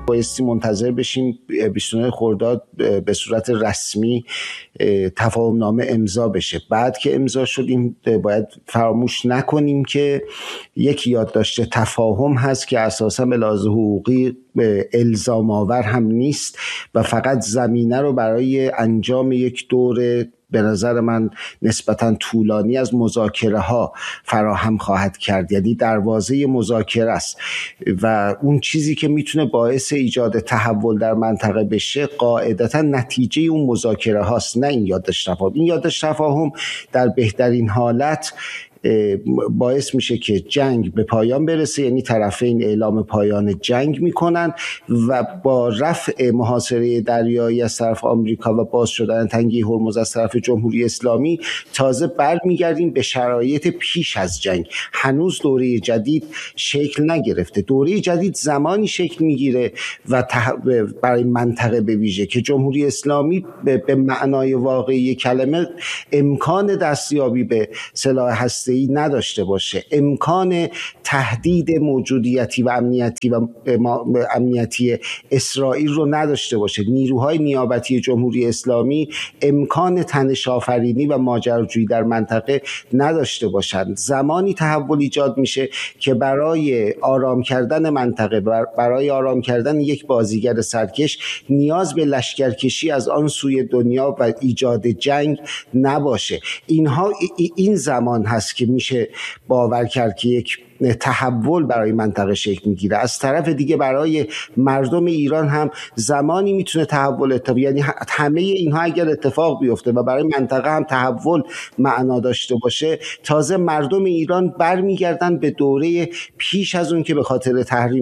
بایستی منتظر بشیم 29 خرداد به صورت رسمی تفاهم نامه امضا بشه. بعد که امضا شدیم باید فراموش نکنیم که یک یادداشت تفاهم هست که اساسا به لحاظ حقوقی الزام آور هم نیست و فقط زمینه رو برای انجام یک دور به نظر من نسبتاً طولانی از مذاکره ها فراهم خواهد کرد. یعنی دروازه مذاکره است و اون چیزی که میتونه باعث ایجاد تحول در منطقه بشه قاعدتاً نتیجه اون مذاکره هاست، نه این یادداشت تفاهم. این یادداشت تفاهم در بهترین حالت باعث میشه که جنگ به پایان برسه، یعنی طرفین اعلام پایان جنگ میکنن و با رفع محاصره دریایی از طرف آمریکا و باز شدن تنگه هرمز از طرف جمهوری اسلامی تازه برمیگردیم به شرایط پیش از جنگ. هنوز دوره جدید شکل نگرفته. دوره جدید زمانی شکل میگیره و برای منطقه به ویژه که جمهوری اسلامی به معنای واقعی کلمه امکان دستیابی به سلاح هسته‌ای نداشته باشه، امکان تهدید موجودیتی و امنیتی اسرائیل رو نداشته باشه، نیروهای نیابتی جمهوری اسلامی امکان تنش آفرینی و ماجراجویی در منطقه نداشته باشند. زمانی تحول ایجاد میشه که برای آرام کردن منطقه، برای آرام کردن یک بازیگر سرکش نیاز به لشکرکشی از آن سوی دنیا و ایجاد جنگ نباشه. این زمان هست که میشه باور کرد که یک تحول برای منطقه شکل میگیره. از طرف دیگه برای مردم ایران هم زمانی میتونه تحول اتفاق، یعنی همه اینها اگر اتفاق بیفته و برای منطقه هم تحول معنا داشته باشه، تازه مردم ایران برمیگردن به دوره پیش از اون که به خاطر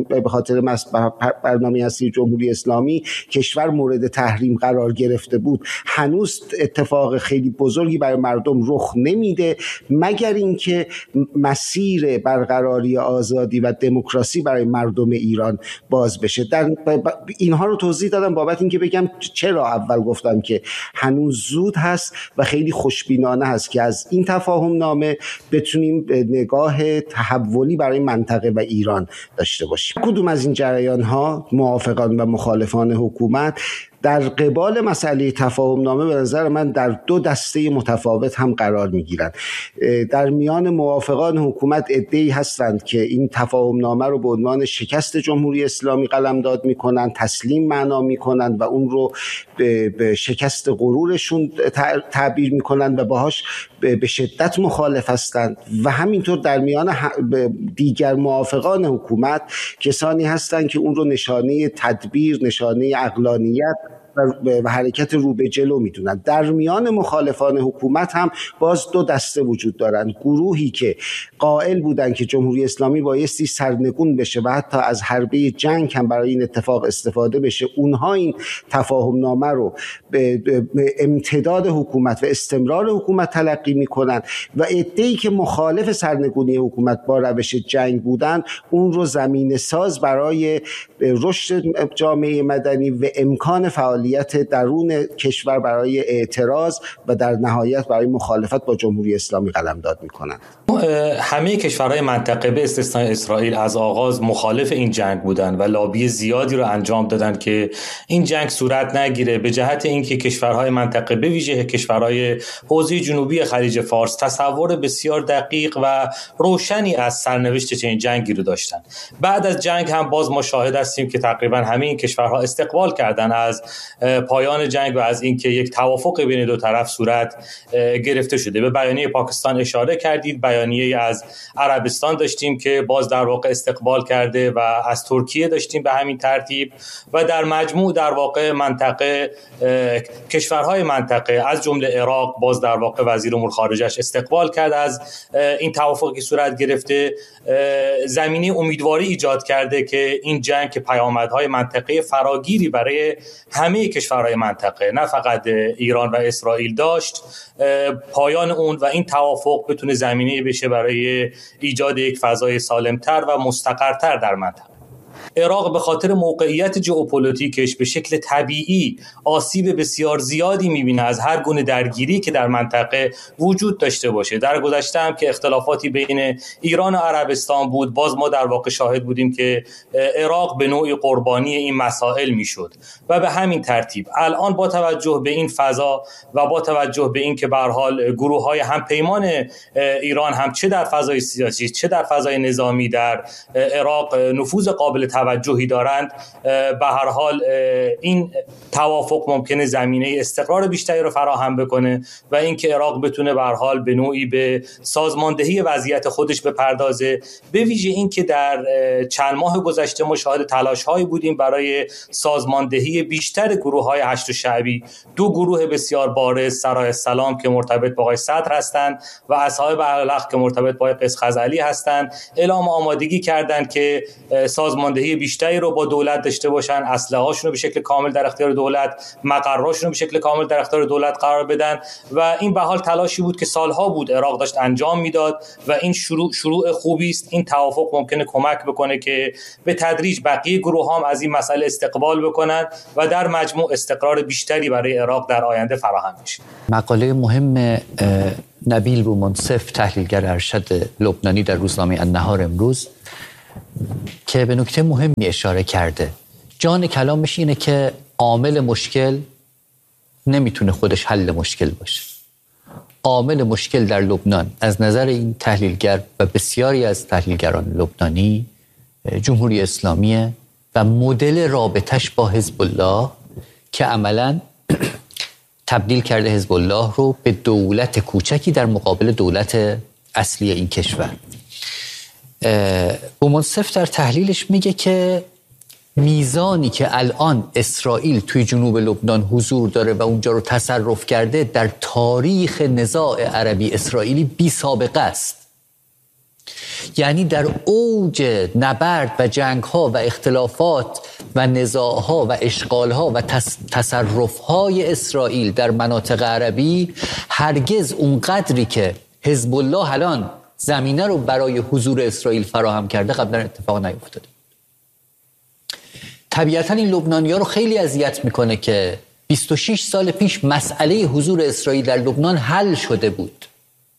برنامه هسته جمهوری اسلامی کشور مورد تحریم قرار گرفته بود. هنوز اتفاق خیلی بزرگی برای مردم رخ نمیده مگر اینکه مسیر برقراری آزادی و دموکراسی برای مردم ایران باز بشه. اینها رو توضیح دادم بابت اینکه بگم چرا اول گفتم که هنوز زود هست و خیلی خوشبینانه هست که از این تفاهم نامه بتونیم نگاه تحولی برای منطقه و ایران داشته باشیم. کدوم از این جریان ها، موافقان و مخالفان حکومت، در قبال مسئله تفاهم نامه به نظر من در دو دسته متفاوت هم قرار میگیرند. در میان موافقان حکومت عده‌ای هستند که این تفاهم نامه رو به عنوان شکست جمهوری اسلامی قلمداد میکنند، تسلیم معنا میکنند و اون رو به شکست غرورشون تعبیر میکنند و باهاش به شدت مخالف هستند. و همینطور در میان دیگر موافقان حکومت کسانی هستند که اون رو نشانه تدبیر، نشانه عقلانیت و حرکت رو به جلو میدونن. در میان مخالفان حکومت هم باز دو دسته وجود دارن. گروهی که قائل بودن که جمهوری اسلامی بایستی سرنگون بشه و حتی از حربه جنگ هم برای این اتفاق استفاده بشه، اونها این تفاهم نامه رو به امتداد حکومت و استمرار حکومت تلقی میکنن و عده‌ای که مخالف سرنگونی حکومت با روش جنگ بودن اون رو زمینه ساز برای رشد جامعه مدنی و امکان فعالیت درون کشور برای اعتراض و در نهایت برای مخالفت با جمهوری اسلامی قلمداد میکنند. همه کشورهای منطقه به استثنای اسرائیل از آغاز مخالف این جنگ بودند و لابی زیادی رو انجام دادند که این جنگ صورت نگیره، به جهت اینکه کشورهای منطقه به ویژه کشورهای حوزه جنوبی خلیج فارس تصور بسیار دقیق و روشنی از سرنوشت چنین جنگی رو داشتن. بعد از جنگ هم باز ما شاهد هستیم که تقریبا همه این کشورها استقبال کردن از پایان جنگ و از اینکه یک توافق بین دو طرف صورت گرفته شده. به بیانیه پاکستان اشاره کردید، بیانیه از عربستان داشتیم که باز در واقع استقبال کرده و از ترکیه داشتیم به همین ترتیب و در مجموع در واقع منطقه کشورهای منطقه از جمله عراق باز در واقع وزیر امور خارجه‌اش استقبال کرد از این توافقی صورت گرفته. زمینه امیدواری ایجاد کرده که این جنگ که پیامدهای منطقه فراگیری برای همه کشورهای منطقه نه فقط ایران و اسرائیل داشت، پایان اون و این توافق بتونه زمینه بشه برای ایجاد یک فضای سالمتر و مستقرتر در منطقه. عراق به خاطر موقعیت ژئوپلیتیکش به شکل طبیعی آسیب بسیار زیادی می‌بینه از هر گونه درگیری که در منطقه وجود داشته باشه. در گذشته هم که اختلافاتی بین ایران و عربستان بود، باز ما در واقع شاهد بودیم که عراق به نوعی قربانی این مسائل میشد و به همین ترتیب الان با توجه به این فضا و با توجه به این که به هر حال گروه‌های همپیمان ایران هم چه در فضای سیاسی چه در فضای نظامی در عراق نفوذ قابل توجهی دارند، به هر حال این توافق ممکنه زمینه استقرار بیشتری رو فراهم بکنه و اینکه عراق بتونه به هر حال به نوعی به سازماندهی وضعیت خودش بپردازه. به ویژه اینکه در چند ماه گذشته ما شاهد تلاش‌هایی بودیم برای سازماندهی بیشتر گروه‌های هشت شعبی. دو گروه بسیار بارز، سرای السلام که مرتبط با آقای صدر هستند و اصحاب اهل‌حق که مرتبط با قیس خزعلی هستند، اعلام آمادگی کردند که سازماندهی بیشتری رو با دولت داشته باشن، اسلحه‌هاشون رو به شکل کامل در اختیار دولت، مقراشون رو به شکل کامل در اختیار دولت قرار بدن و این به حال تلاشی بود که سالها بود عراق داشت انجام میداد و این شروع خوبی است. این توافق ممکنه کمک بکنه که به تدریج بقیه گروه هم از این مسئله استقبال بکنن و در مجموع استقرار بیشتری برای عراق در آینده فراهم بشه. مقاله مهم نبیل بومنصف تحلیلگر ارشد لبنانی در روزنامه النهار امروز که به نکته مهمی اشاره کرده. جان کلامش اینه که عامل مشکل نمیتونه خودش حل مشکل باشه. عامل مشکل در لبنان از نظر این تحلیلگر و بسیاری از تحلیلگران لبنانی جمهوری اسلامیه و مدل رابطش با حزب الله که عملاً تبدیل کرده حزب الله رو به دولت کوچکی در مقابل دولت اصلی این کشور. بومنصف در تحلیلش میگه که میزانی که الان اسرائیل توی جنوب لبنان حضور داره و اونجا رو تصرف کرده در تاریخ نزاع عربی اسرائیلی بی سابقه است. یعنی در اوج نبرد و جنگ‌ها و اختلافات و نزاع‌ها و اشغال‌ها و تصرف‌های اسرائیل در مناطق عربی هرگز اونقدری که حزب الله الان زمینه رو برای حضور اسرائیل فراهم کرده قبلا اتفاق نیفتاده. طبیعتاً این لبنانی‌ها رو خیلی اذیت میکنه که 26 سال پیش مسئله حضور اسرائیل در لبنان حل شده بود.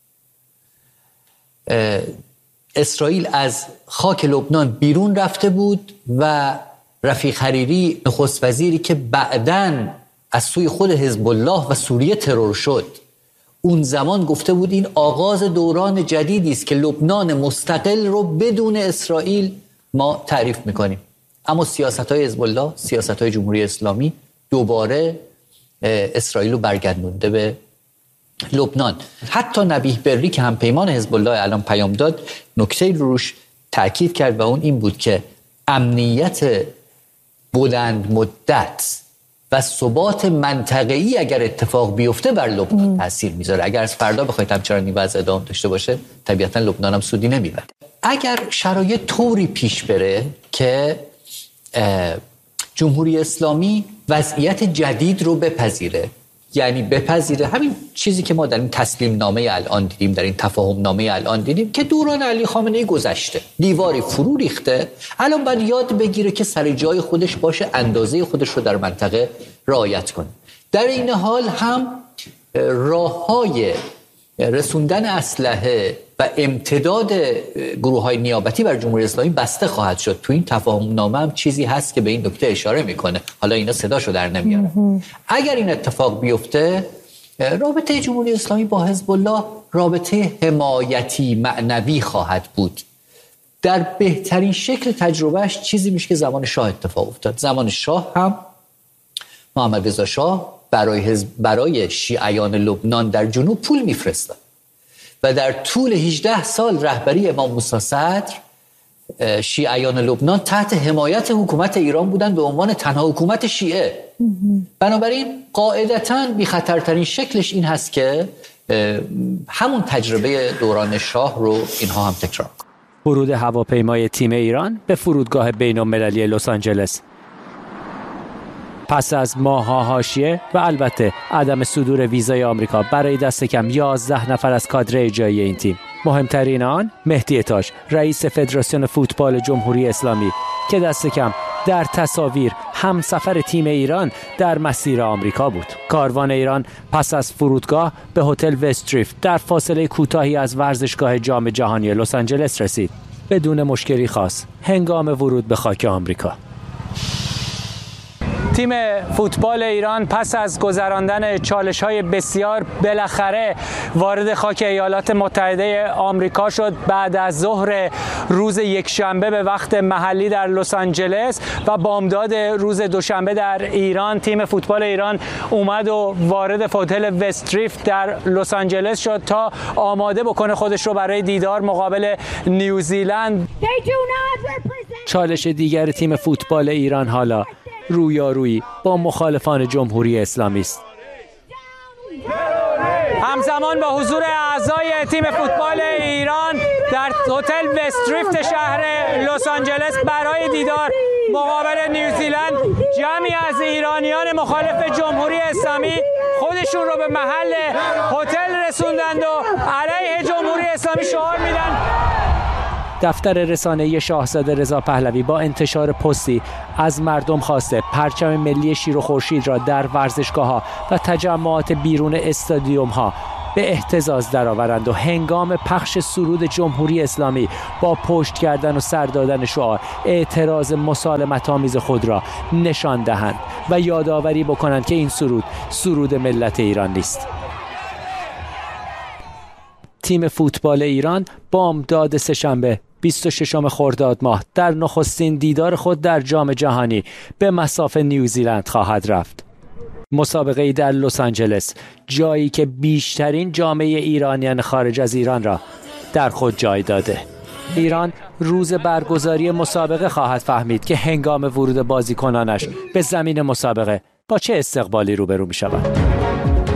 اسرائیل از خاک لبنان بیرون رفته بود و رفیق حریری نخست وزیری که بعداً از سوی خود حزب الله و سوریه ترور شد، اون زمان گفته بود این آغاز دوران جدیدی است که لبنان مستقل رو بدون اسرائیل ما تعریف میکنیم. اما سیاست‌های حزب الله، سیاست‌های جمهوری اسلامی دوباره اسرائیل رو برگردونده به لبنان. حتی نبیه بری که همپیمان حزب الله الان پیام داد، نکته روش تأکید کرد و اون این بود که امنیت بلند مدت و ثبات منطقه‌ای اگر اتفاق بیفته بر لبنان تاثیر میذاره. اگر از فردا بخواید همچنان این وضع ادامه داشته باشه طبیعتا لبنان هم سودی نمیبره. اگر شرایط طوری پیش بره که جمهوری اسلامی وضعیت جدید رو بپذیره، یعنی بپذیره همین چیزی که ما در این تسلیم نامه الان دیدیم، در این تفاهم نامه الان دیدیم که دوران علی خامنه‌ای گذشته، دیواری فرو ریخته، الان باید یاد بگیره که سر جای خودش باشه، اندازه خودش رو در منطقه رعایت کنه. در این حال هم راه‌های رسوندن اسلحه و امتداد گروه‌های نیابتی بر جمهوری اسلامی بسته خواهد شد. تو این تفاهم نامه هم چیزی هست که به این نکته اشاره میکنه، حالا اینا صداشو در نمیارن. اگر این اتفاق بیفته رابطه جمهوری اسلامی با حزب الله رابطه حمایتی معنوی خواهد بود. در بهترین شکل تجربهش چیزی میشه که زمان شاه اتفاق افتاد. زمان شاه هم محمد رضا شاه برای شیعیان لبنان در جنوب پول میفرستاد و در طول 18 سال رهبری امام موسی صدر شیعیان لبنان تحت حمایت حکومت ایران بودند به عنوان تنها حکومت شیعه. بنابراین قاعدتاً بی خطرترین شکلش این هست که همون تجربه دوران شاه رو اینها هم تکرار کنند. ورود هواپیمای تیم ایران به فرودگاه بین‌المللی لس آنجلس پس از ماه‌ها حاشیه و البته عدم صدور ویزای آمریکا برای دست کم 11 نفر از کادر اجرایی این تیم. مهمترین آن مهدی تاج، رئیس فدراسیون فوتبال جمهوری اسلامی که دست کم در تصاویر همسفر تیم ایران در مسیر آمریکا بود. کاروان ایران پس از فرودگاه به هتل وستریفت در فاصله کوتاهی از ورزشگاه جام جهانی لس آنجلس رسید بدون مشکلی خاص هنگام ورود به خاک آمریکا. تیم فوتبال ایران پس از گذراندن چالش‌های بسیار بالاخره وارد خاک ایالات متحده آمریکا شد بعد از ظهر روز یکشنبه به وقت محلی در لس آنجلس و بامداد روز دوشنبه در ایران. تیم فوتبال ایران اومد و وارد هتل وستریفت در لس آنجلس شد تا آماده بکنه خودش رو برای دیدار مقابل نیوزیلند. چالش دیگر تیم فوتبال ایران حالا رویارویی با مخالفان جمهوری اسلامی است. همزمان با حضور اعضای تیم فوتبال ایران در هتل وستریفت شهر لس آنجلس برای دیدار مقابل نیوزیلند، جمعی از ایرانیان مخالف جمهوری اسلامی خودشون رو به محل هتل رسوندند و علیه جمهوری اسلامی شعار میدن. دفتر رسانه‌ای شاهزاده رضا پهلوی با انتشار پستی از مردم خواسته پرچم ملی شیر و خورشید را در ورزشگاه‌ها و تجمعات بیرون استادیوم‌ها به اهتزاز درآورند و هنگام پخش سرود جمهوری اسلامی با پشت کردن و سر دادن شعار اعتراض مسالمت‌آمیز خود را نشان دهند و یادآوری بکنند که این سرود ملت ایران نیست. تیم فوتبال ایران بامداد سه‌شنبه 26 خرداد ماه در نخستین دیدار خود در جام جهانی به مصاف نیوزیلند خواهد رفت. مسابقه‌ای در لس آنجلس، جایی که بیشترین جامعه ایرانیان خارج از ایران را در خود جای داده. ایران روز برگزاری مسابقه خواهد فهمید که هنگام ورود بازیکنانش به زمین مسابقه با چه استقبالی روبرو می شود.